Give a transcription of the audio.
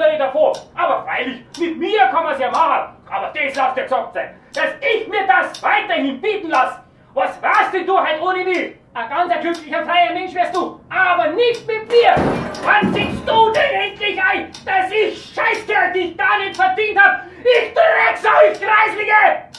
andere nicht davor. Aber freilich, mit mir kann man's ja machen. Aber das lasst dir gesagt sein, dass ich mir das weiterhin bieten lasse. Was warst denn du heute ohne mich? Ein ganz glücklicher, freier Mensch wärst du, aber nicht mit mir. Wann siehst du denn endlich ein, dass ich Scheißkerl dich da nicht verdient hab? Ich Drecksau, ich Kreislige!